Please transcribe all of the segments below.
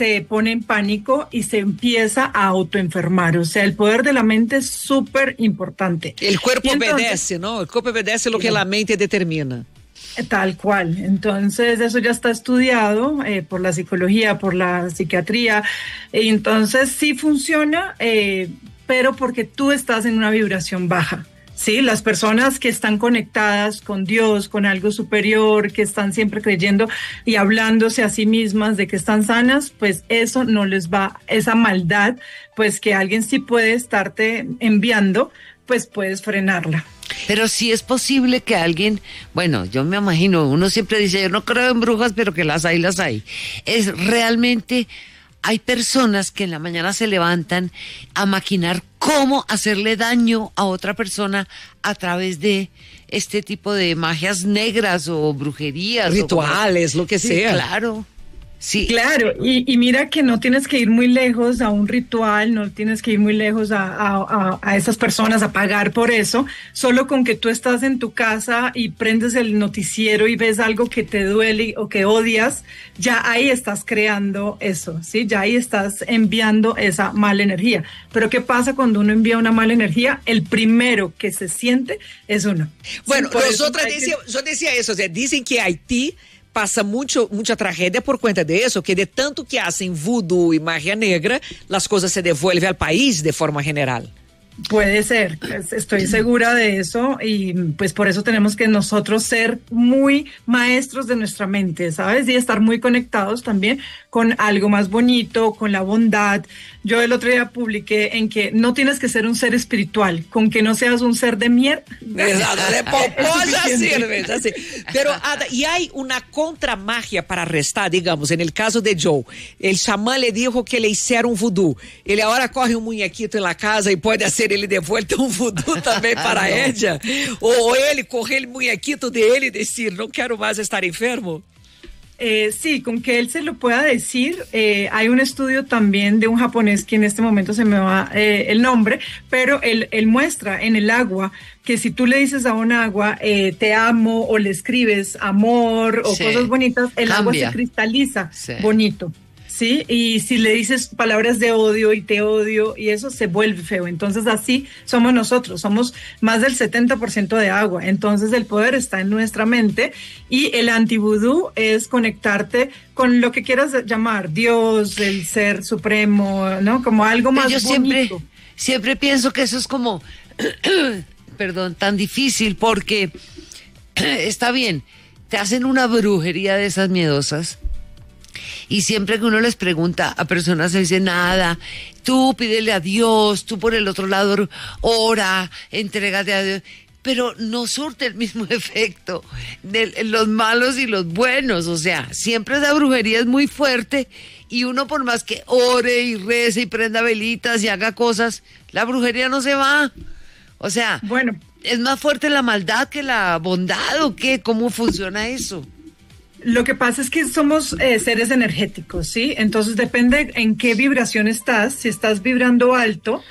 se pone en pánico y se empieza a autoenfermar. O sea, el poder de la mente es súper importante. El cuerpo obedece, ¿no? El cuerpo obedece lo que la mente determina. Tal cual. Entonces, eso ya está estudiado por la psicología, por la psiquiatría. Entonces, sí funciona, pero porque tú estás en una vibración baja. Sí, las personas que están conectadas con Dios, con algo superior, que están siempre creyendo y hablándose a sí mismas de que están sanas, pues eso no les va, esa maldad, pues que alguien sí puede estarte enviando, pues puedes frenarla. Pero sí es posible que alguien, bueno, yo me imagino, uno siempre dice, yo no creo en brujas, pero que las hay, las hay. Es realmente, hay personas que en la mañana se levantan a maquinar cómo hacerle daño a otra persona a través de este tipo de magias negras o brujerías. Rituales, lo que sea. Claro. Sí. Claro, y mira que no tienes que ir muy lejos a un ritual, no tienes que ir muy lejos a esas personas a pagar por eso, solo con que tú estás en tu casa y prendes el noticiero y ves algo que te duele o que odias, ya ahí estás creando eso, ¿sí? Ya ahí estás enviando esa mala energía. Pero ¿qué pasa cuando uno envía una mala energía? El primero que se siente es uno. Bueno, yo decía eso, o sea, dicen que Haití pasa mucha tragedia por cuenta de eso, que de tanto que hacen vudú y magia negra, las cosas se devuelven al país de forma general. Puede ser, estoy segura de eso y pues por eso tenemos que nosotros ser muy maestros de nuestra mente, ¿sabes? Y estar muy conectados también con algo más bonito, con la bondad. Yo el otro día publiqué en que no tienes que ser un ser espiritual, con que no seas un ser de mierda. Exacto, de popó ya sirve, ya sirve. Pero, Ada, y hay una contramagia para restar, digamos, en el caso de Joe, el chamán le dijo que le hicieron vudú. Ele ahora corre un muñequito en la casa y puede hacer ele de vuelta un vudú también para ella. O ele correr el muñequito de él y decir, no quiero más estar enfermo. Sí, con que él se lo pueda decir. Hay un estudio también de un japonés que en este momento se me va el nombre, pero él muestra en el agua que si tú le dices a un agua te amo o le escribes amor o cosas bonitas, el agua se cristaliza bonito. ¿Sí? Y si le dices palabras de odio y te odio y eso se vuelve feo. Entonces así somos nosotros, somos más del 70% de agua. Entonces el poder está en nuestra mente y el antivudú es conectarte con lo que quieras llamar, Dios, el ser supremo, ¿no? Como algo más bonito. Siempre pienso que eso es como, perdón, tan difícil porque está bien, te hacen una brujería de esas miedosas. Y siempre que uno les pregunta a personas, se dice nada, tú pídele a Dios, tú por el otro lado ora, entrégate a Dios, pero no surte el mismo efecto de los malos y los buenos, o sea, siempre esa brujería es muy fuerte y uno por más que ore y rece y prenda velitas y haga cosas, la brujería no se va, o sea, bueno, ¿es más fuerte la maldad que la bondad o qué? ¿Cómo funciona eso? Lo que pasa es que somos seres energéticos, ¿sí? Entonces depende en qué vibración estás. Si estás vibrando alto,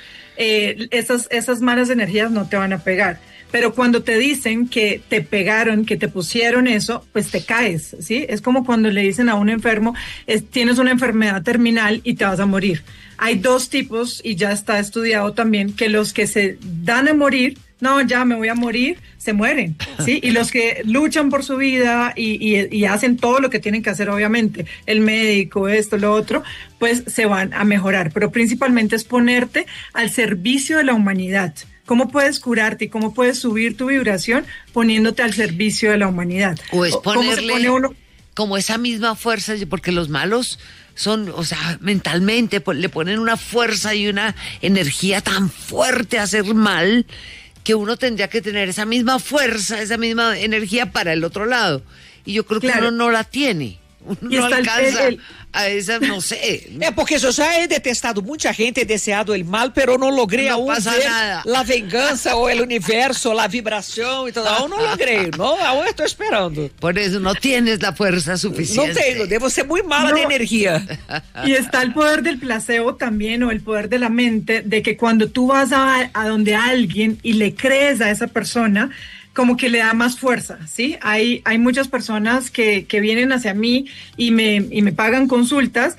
esas malas energías no te van a pegar. Pero cuando te dicen que te pegaron, que te pusieron eso, pues te caes, ¿sí? Es como cuando le dicen a un enfermo, tienes una enfermedad terminal y te vas a morir. Hay dos tipos, y ya está estudiado también, que los que se dan a morir, no, ya me voy a morir, se mueren, ¿sí? Y los que luchan por su vida y hacen todo lo que tienen que hacer, obviamente, el médico, esto, lo otro, pues se van a mejorar. Pero principalmente es ponerte al servicio de la humanidad. ¿Cómo puedes curarte y cómo puedes subir tu vibración poniéndote al servicio de la humanidad? O es ponerle, ¿cómo se pone uno? Como esa misma fuerza, porque los malos son, o sea, mentalmente le ponen una fuerza y una energía tan fuerte a hacer mal, que uno tendría que tener esa misma fuerza, esa misma energía para el otro lado. Y yo creo que uno no la tiene. Uno no alcanza a esa, no sé. Porque yo ya he detestado mucha gente, he deseado el mal, pero no logré aún ver la venganza o el universo, la vibración y todo. Aún no logré, ¿no? Aún estoy esperando. Por eso no tienes la fuerza suficiente. No tengo, debo ser muy mala de energía. Y está el poder del placebo también, o el poder de la mente, de que cuando tú vas a donde alguien y le crees a esa persona, como que le da más fuerza, ¿sí? Hay muchas personas que vienen hacia mí y me pagan consultas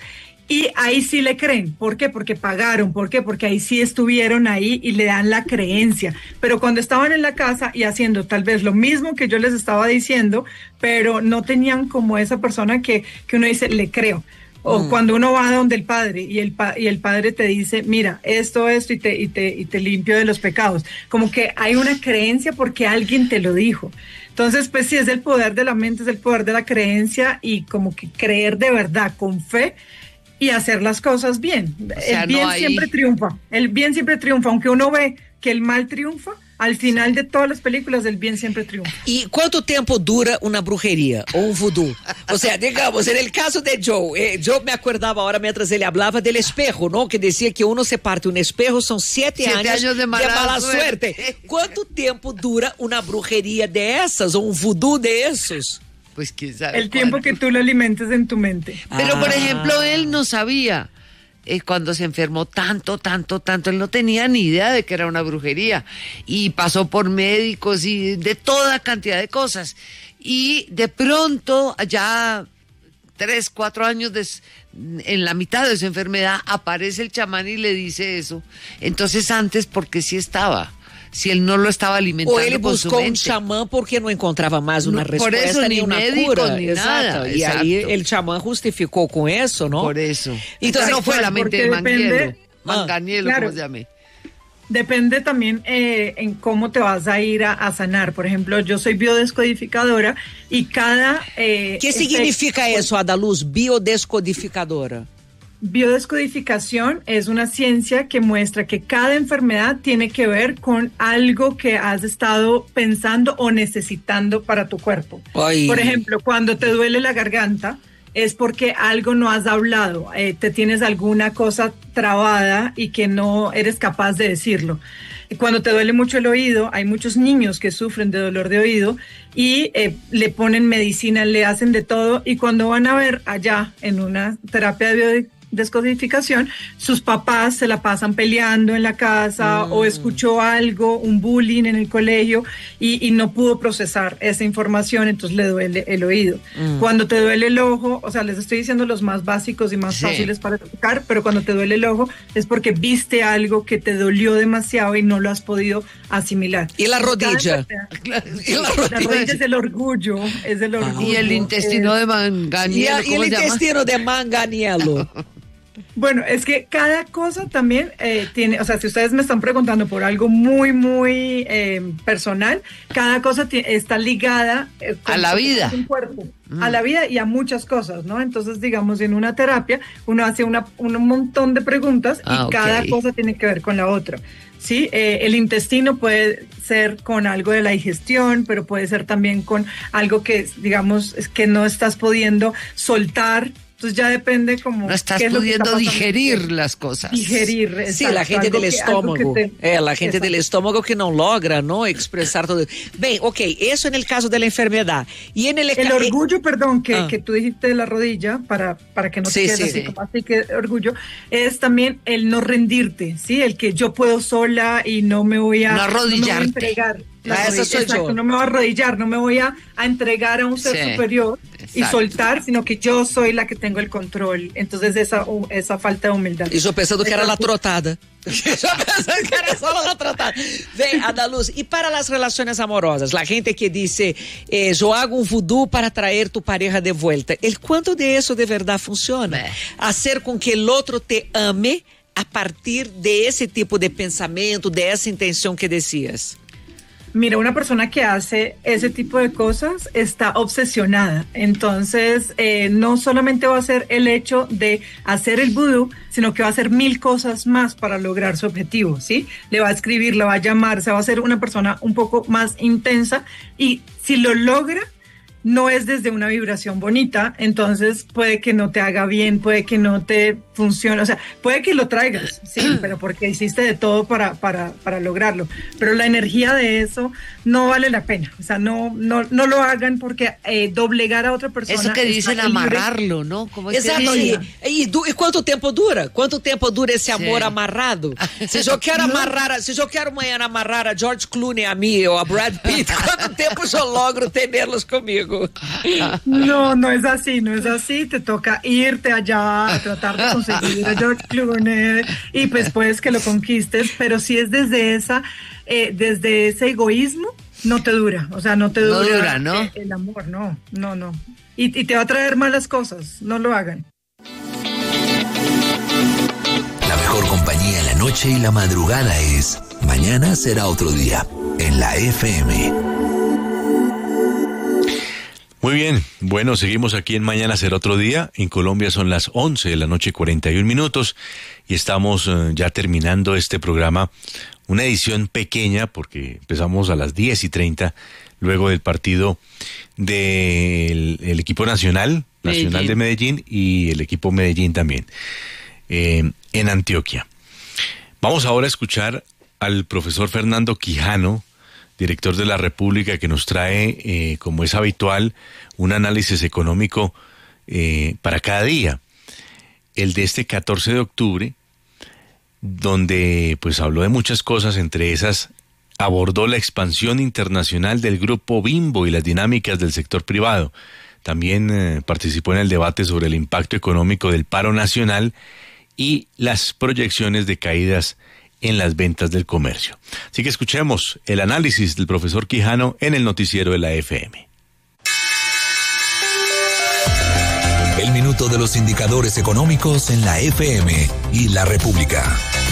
Y ahí sí le creen. ¿Por qué? Porque pagaron. ¿Por qué? Porque ahí sí estuvieron ahí y le dan la creencia. Pero cuando estaban en la casa y haciendo tal vez lo mismo que yo les estaba diciendo, pero no tenían como esa persona que uno dice, le creo. O cuando uno va donde el padre y el padre te dice, mira, esto, y te limpio de los pecados. Como que hay una creencia porque alguien te lo dijo. Entonces, pues sí, es el poder de la mente, es el poder de la creencia y como que creer de verdad, con fe, y hacer las cosas bien. O sea, el bien siempre triunfa. El bien siempre triunfa. Aunque uno ve que el mal triunfa, al final de todas las películas el bien siempre triunfa. ¿Y cuánto tiempo dura una brujería o un vudú? O sea, digamos, en el caso de Joe, yo me acordaba ahora mientras él hablaba del espejo, ¿no? Que decía que uno se parte un espejo, son 7 años de mala suerte. ¿Cuánto tiempo dura una brujería de esas o un vudú de esos? Pues quién sabe. El tiempo que tú lo alimentes en tu mente. Pero, por ejemplo, él no sabía. Cuando se enfermó tanto, él no tenía ni idea de que era una brujería. Y pasó por médicos y de toda cantidad de cosas. Y de pronto, ya 3, 4 años en la mitad de su enfermedad, aparece el chamán y le dice eso. Entonces, antes, porque sí estaba. Si él no lo estaba alimentando. O él buscó un chamán porque no encontraba más una respuesta por eso, ni una médico, cura. Ni exacto. nada. Y exacto. ahí el chamán justificó con eso, ¿no? Por eso. Entonces no fue la mente de Manganiello. Manganiello, claro, ¿cómo se llame? Depende también en cómo te vas a ir a sanar. Por ejemplo, yo soy biodescodificadora y cada... ¿Qué significa eso, Adaluz, biodescodificadora? Biodescodificación es una ciencia que muestra que cada enfermedad tiene que ver con algo que has estado pensando o necesitando para tu cuerpo. Ay. Por ejemplo, cuando te duele la garganta, es porque algo no has hablado, te tienes alguna cosa trabada y que no eres capaz de decirlo. Cuando te duele mucho el oído, hay muchos niños que sufren de dolor de oído y le ponen medicina, le hacen de todo, y cuando van a ver allá en una terapia de biodescodificación, sus papás se la pasan peleando en la casa o escuchó algo, un bullying en el colegio y no pudo procesar esa información, entonces le duele el oído. Cuando te duele el ojo, o sea, les estoy diciendo los más básicos y más fáciles para explicar, pero cuando te duele el ojo es porque viste algo que te dolió demasiado y no lo has podido asimilar. ¿Y la rodilla? La rodilla es el orgullo, Y el intestino de Manganiello. Y el intestino de Manganiello. Bueno, es que cada cosa también tiene, o sea, si ustedes me están preguntando por algo muy, muy personal, cada cosa está ligada a la vida. Un cuerpo, a la vida y a muchas cosas, ¿no? Entonces, digamos, en una terapia uno hace un montón de preguntas y cada cosa tiene que ver con la otra. Sí, el intestino puede ser con algo de la digestión, pero puede ser también con algo que, digamos, es que no estás pudiendo soltar. Entonces ya depende como... No estás pudiendo digerir las cosas. Digerir, exacto. Sí, la gente del estómago. La gente del estómago que no logra, ¿no? Expresar todo. Bien, ok, eso en el caso de la enfermedad. Y en el orgullo, perdón, que tú dijiste de la rodilla, para que no te quedes así como así, que orgullo, es también el no rendirte, ¿sí? El que yo puedo sola y no me voy a... No arrodillarte. No me voy a entregar. Eso soy yo. No me voy a arrodillar, no me voy a entregar a un ser superior y soltar, sino que yo soy la que tengo el control. Entonces esa falta de humildad. Y yo pensando que era la trotada. Yo pensando que era solo la trotada. Ve, Adaluz, y para las relaciones amorosas, la gente que dice, yo hago un vudú para traer tu pareja de vuelta. ¿El cuánto de eso de verdad funciona? Hacer con que el otro te ame a partir de ese tipo de pensamiento, de esa intención que decías. Mira, una persona que hace ese tipo de cosas está obsesionada. Entonces, no solamente va a ser el hecho de hacer el vudú, sino que va a hacer 1000 cosas más para lograr su objetivo, ¿sí? Le va a escribir, le va a llamar, se va a hacer una persona un poco más intensa y si lo logra, no es desde una vibración bonita, entonces puede que no te haga bien, puede que no te funcione, o sea, puede que lo traigas, sí, pero porque hiciste de todo para lograrlo, pero la energía de eso no vale la pena, o sea, no lo hagan porque doblegar a otra persona... Eso que dicen amarrarlo, ¿no? ¿Cómo es Exacto, ¿y cuánto tiempo dura? ¿Cuánto tiempo dura ese amor amarrado? Si yo quiero mañana amarrar a George Clooney a mí o a Brad Pitt, ¿cuánto tiempo yo logro tenerlos conmigo? amigo. No, no es así, te toca irte allá a tratar de conseguir a George Clooney y pues puedes que lo conquistes, pero si es desde ese egoísmo, no te dura, o sea, no dura, ¿no? El amor, no. Y te va a traer malas cosas, no lo hagan. La mejor compañía en la noche y la madrugada es Mañana será otro día, en la FM. Muy bien, bueno, seguimos aquí en Mañana será otro día. En Colombia son las 11 de la noche, 41 minutos, y estamos ya terminando este programa. Una edición pequeña, porque empezamos a las 10:30, luego del partido del equipo nacional de Medellín y el equipo Medellín también, en Antioquia. Vamos ahora a escuchar al profesor Fernando Quijano, director de La República, que nos trae, como es habitual, un análisis económico para cada día. El de este 14 de octubre, donde pues habló de muchas cosas, entre esas abordó la expansión internacional del grupo Bimbo y las dinámicas del sector privado. También participó en el debate sobre el impacto económico del paro nacional y las proyecciones de caídas en las ventas del comercio. Así que escuchemos el análisis del profesor Quijano en el noticiero de la FM. El minuto de los indicadores económicos en la FM y La República.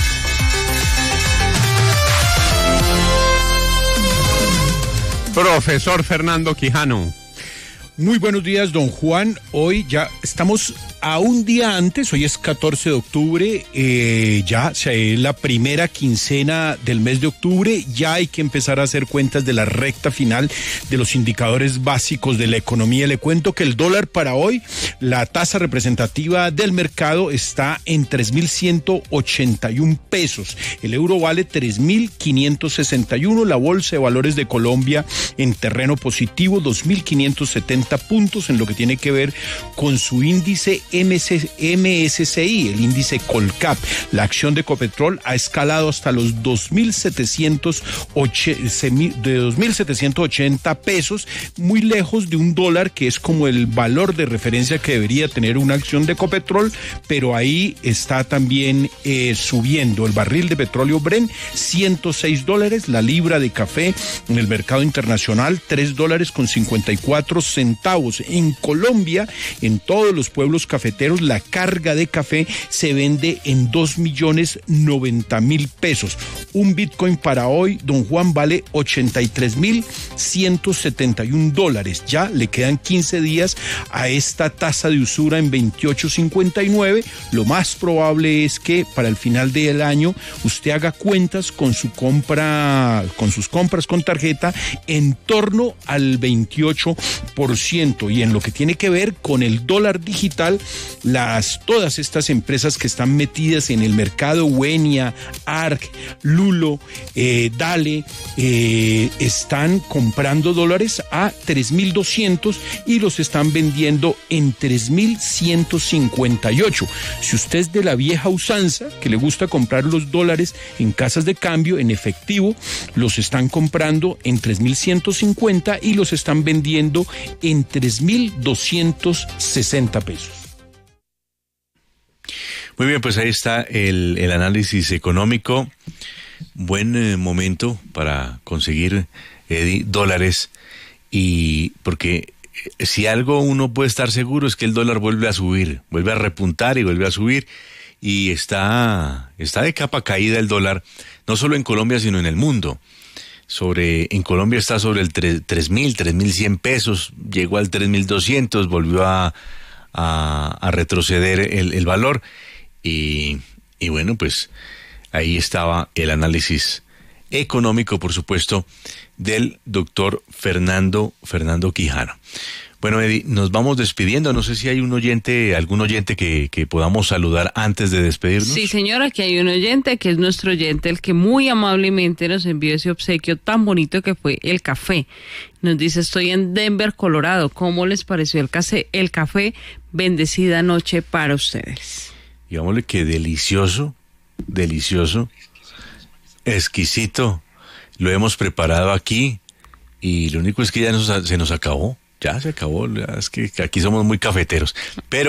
Profesor Fernando Quijano. Muy buenos días, don Juan. Hoy ya estamos a un día antes, hoy es 14 de octubre, ya es la primera quincena del mes de octubre, ya hay que empezar a hacer cuentas de la recta final de los indicadores básicos de la economía. Le cuento que el dólar para hoy, la tasa representativa del mercado está en 3.181 pesos, el euro vale 3.561, la Bolsa de Valores de Colombia en terreno positivo, 2.570 puntos en lo que tiene que ver con su índice MSCI, el índice Colcap. La acción de Ecopetrol ha escalado hasta los 2.780 pesos, muy lejos de un dólar que es como el valor de referencia que debería tener una acción de Ecopetrol, pero ahí está también subiendo. El barril de petróleo Brent, $106, la libra de café en el mercado internacional, $3.54. En Colombia, en todos los pueblos cafeteros, la carga de café se vende en 2.090.000 pesos. Un Bitcoin para hoy, don Juan, vale $83.171. Ya le quedan 15 días a esta tasa de usura en 28.59. Lo más probable es que para el final del año usted haga cuentas con sus compras con tarjeta en torno al 28%. Y en lo que tiene que ver con el dólar digital, todas estas empresas que están metidas en el mercado, Wenia, ARC, Lulo, Dale, están comprando dólares a 3.200 y los están vendiendo en 3.158. Si usted es de la vieja usanza, que le gusta comprar los dólares en casas de cambio, en efectivo, los están comprando en 3.150 y los están vendiendo en 3.260 pesos. Muy bien, pues ahí está el análisis económico. Buen momento para conseguir dólares, y porque si algo uno puede estar seguro es que el dólar vuelve a subir, vuelve a repuntar y vuelve a subir, y está de capa caída el dólar, no solo en Colombia sino en el mundo. En Colombia está sobre el 3.100 pesos, llegó al 3.200, volvió a retroceder el valor, y bueno, pues ahí estaba el análisis económico, por supuesto, del doctor Fernando Quijano. Bueno, Eddie, nos vamos despidiendo. No sé si hay algún oyente que podamos saludar antes de despedirnos. Sí, señora, aquí hay un oyente que es nuestro oyente, el que muy amablemente nos envió ese obsequio tan bonito que fue el café. Nos dice: estoy en Denver, Colorado. ¿Cómo les pareció el café? Bendecida noche para ustedes. Digámosle que delicioso, exquisito. Lo hemos preparado aquí y lo único es que ya se nos acabó. Ya se acabó, es que aquí somos muy cafeteros. Pero